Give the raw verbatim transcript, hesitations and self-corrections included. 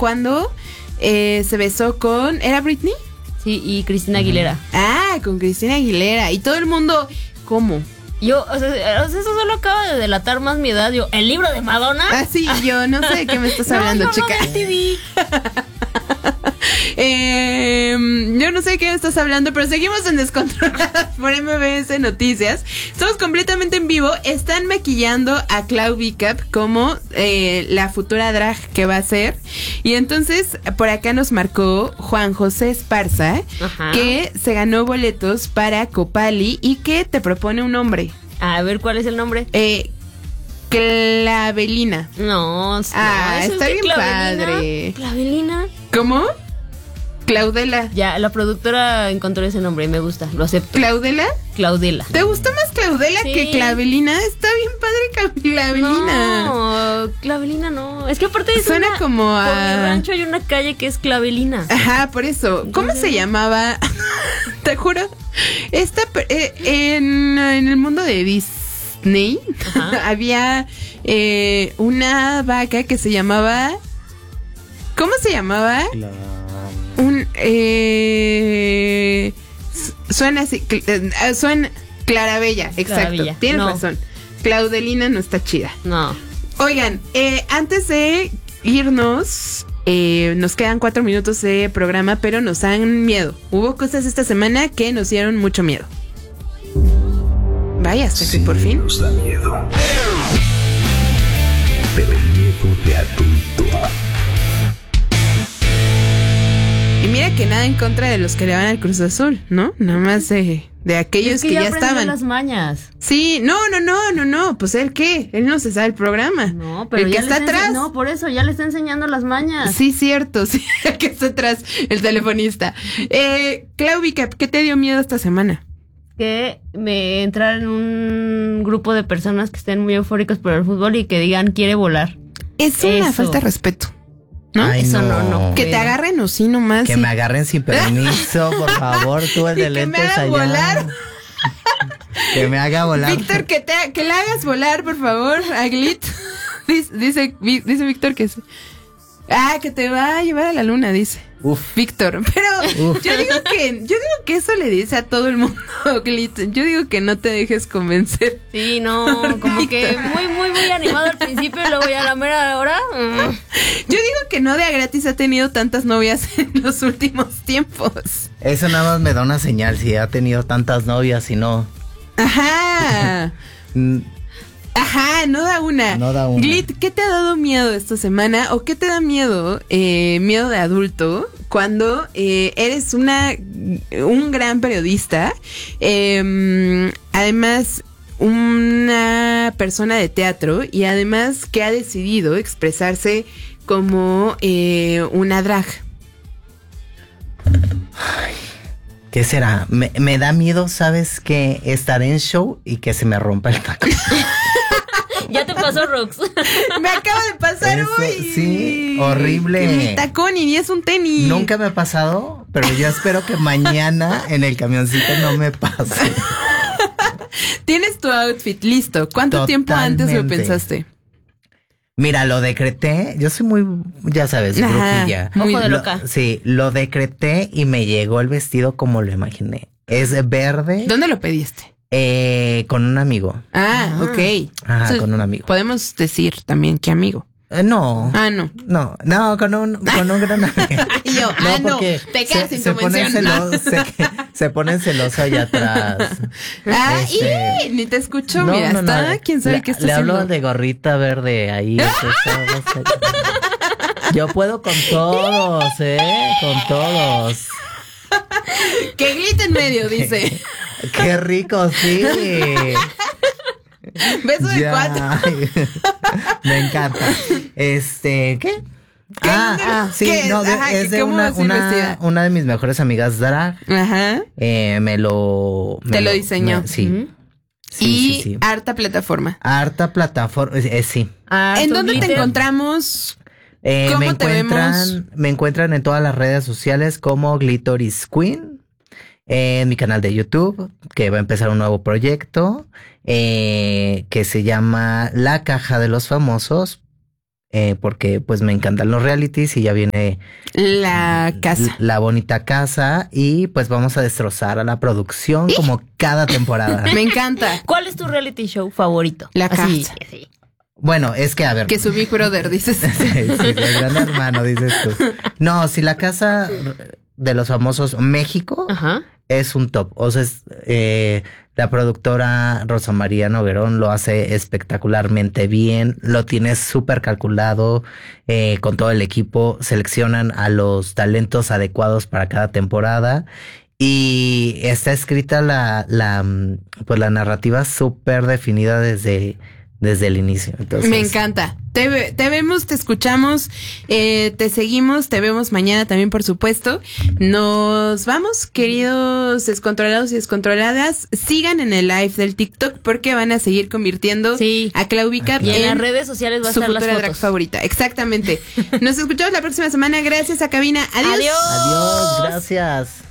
cuando eh, se besó con... ¿Era Britney? Sí, y Cristina Aguilera. Ah, con Cristina Aguilera. Y todo el mundo... ¿Cómo? Yo, o sea, eso solo acaba de delatar más mi edad. Yo, ¿el libro de Madonna? Ah, sí, yo no sé de qué me estás hablando, no, chica. No, T V. eh, yo no sé de qué me estás hablando, pero seguimos en Descontroladas por M B S Noticias. Estamos completamente en vivo. Están maquillando a Clau Bicap como eh, la futura drag que va a ser. Y entonces, por acá nos marcó Juan José Esparza, Ajá. que se ganó boletos para Copali y que te propone un nombre. A ver, ¿cuál es el nombre? Eh... Clavelina. No, no ah, está bien Clavelina. padre. Clavelina. ¿Cómo? Claudela. Ya, la productora encontró ese nombre y me gusta, lo acepto. ¿Claudela? Claudela. ¿Te gusta más Claudela sí. que Clavelina? Está bien padre Clavelina. No, Clavelina no. Es que aparte de suena una, como a... Por mi rancho hay una calle que es Clavelina. Ajá, por eso. ¿Cómo Entonces... se llamaba? Te juro. Esta eh, en, en el mundo de Disney había eh, una vaca que se llamaba... ¿Cómo se llamaba? La... Un... Eh, suena así... Uh, suena... Clarabella, exacto. Clarabella. Tienes no. razón. Claudelina no está chida. No. Oigan, eh, antes de irnos... Eh, nos quedan cuatro minutos de programa, pero nos dan miedo. Hubo cosas esta semana que nos dieron mucho miedo. Vaya, hasta sí, que por fin. Nos da miedo. Pero miedo de adulto. Y mira que nada en contra de los que le van al Cruz Azul, ¿no? Nada más de, de aquellos es que, que ya, ya estaban. las mañas. Sí, no, no, no, no, no. Pues él qué, él no se sabe el programa. No, pero el ya que está atrás. Ense- no, por eso ya le está enseñando las mañas. Sí, cierto, sí, el que está atrás, el telefonista. Eh, Clau Bicap, ¿qué te dio miedo esta semana? Que me entrar en un grupo de personas que estén muy eufóricos por el fútbol y que digan quiere volar. Es una eso. falta de respeto. ¿No? Ay, Eso no, no, no. Que te agarren o sí nomás. Que sí. me agarren sin permiso, por favor, tú el de lentes allá. Que me haga volar. Que me haga volar. Víctor, que te que le hagas volar, por favor, a Glit. Dice, dice, dice Víctor que sí. Ah, que te va a llevar a la luna, dice. Uf. Víctor, pero Uf. yo digo que yo digo que eso le dice a todo el mundo, Glit. Yo digo que no te dejes convencer. Sí, no, como Víctor. Que muy, muy, muy animado al principio y luego ya a la mera hora. Mm. Yo digo que no de a gratis ha tenido tantas novias en los últimos tiempos. Eso nada más me da una señal, si ha tenido tantas novias y no. Ajá. Ajá, no da una. No da una. Glit, ¿qué te ha dado miedo esta semana? ¿O qué te da miedo, eh, miedo de adulto, cuando eh, eres una un gran periodista? Eh, además, una persona de teatro y además que ha decidido expresarse como eh, una drag. Ay, ¿qué será? Me, me da miedo, ¿sabes? Que estar en show y que se me rompa el taco. Ya te pasó, Rox. Me acaba de pasar Eso, hoy. Sí, horrible. Que mi tacón y ni es un tenis. Nunca me ha pasado, pero yo espero que mañana en el camioncito no me pase. Tienes tu outfit listo. ¿Cuánto Totalmente. tiempo antes lo pensaste? Mira, lo decreté. Yo soy muy, ya sabes, brujilla. Ojo de Lo, loca. Sí, lo decreté y me llegó el vestido como lo imaginé. Es verde. ¿Dónde lo pediste? Eh, con un amigo. Ah, ah. ok. Ajá, Entonces, con un amigo. Podemos decir también qué amigo. Eh, no. Ah, no. No, no, con un, con un gran amigo. Y yo, no, ah, no, porque te quedas se, sin se tu ponen mención. celosos, se, se ponen celosos allá atrás. Ah, Este, y ni te escucho, no, mira, no, no, está, le- quién sabe le, qué está le haciendo. hablo de gorrita verde ahí. Yo puedo con todos, ¿eh? Con todos. Que Glit en medio, dice. Qué rico, sí. Beso de Ya. cuatro. Me encanta. Este, ¿qué? ¿Qué? Ah, ah, sí, ¿Qué? no, de- Ajá, es de ¿cómo una, vas a ir una, vestida? una de mis mejores amigas drag. Ajá. Eh, me lo... me Te lo diseñó. me- sí. Ujú. Sí, y sí, sí. harta plataforma. Harta plataforma, eh, eh, sí. Ah, ¿En tu dónde te glitter. encontramos? Eh, ¿Cómo me te encuentran, vemos? me encuentran en todas las redes sociales como Glittoris Queen, en mi canal de YouTube, que va a empezar un nuevo proyecto, eh, que se llama La Caja de los Famosos, eh, porque pues me encantan los realities y ya viene La casa. la bonita casa y pues vamos a destrozar a la producción como cada temporada. Me encanta. ¿Cuál es tu reality show favorito? La Así, casa. así. Bueno, es que a ver. Que su Big Brother, dices. Sí, sí, el gran hermano, dices tú. No, si la casa de los famosos México Ajá. es un top. O sea, es, eh, la productora Rosa María Noguerón lo hace espectacularmente bien, lo tiene súper calculado, eh, con todo el equipo, seleccionan a los talentos adecuados para cada temporada y está escrita la, la pues la narrativa súper definida desde, desde el inicio. Entonces, Me encanta. Te, ve- te vemos, te escuchamos, eh, te seguimos, te vemos mañana también, por supuesto. Nos vamos, queridos descontrolados y descontroladas. Sigan en el live del TikTok porque van a seguir convirtiendo Sí. a Claubica Y en en las redes sociales va a su estar las futura drag fotos. favorita. Exactamente. Nos escuchamos la próxima semana. Gracias a Cabina. Adiós. Adiós. adiós, gracias.